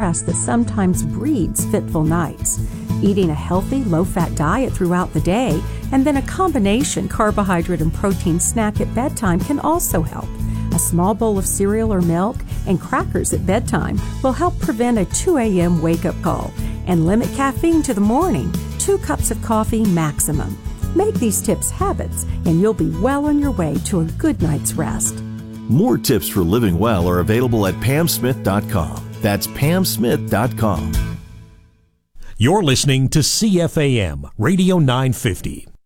contrast that sometimes breeds fitful nights. Eating a healthy, low-fat diet throughout the day and then a combination carbohydrate and protein snack at bedtime can also help. A small bowl of cereal or milk and crackers at bedtime will help prevent a 2 a.m. wake-up call and limit caffeine to the morning, 2 cups of coffee maximum. Make these tips habits and you'll be well on your way to a good night's rest. More tips for living well are available at pamsmith.com. That's pamsmith.com. You're listening to CFAM Radio 950.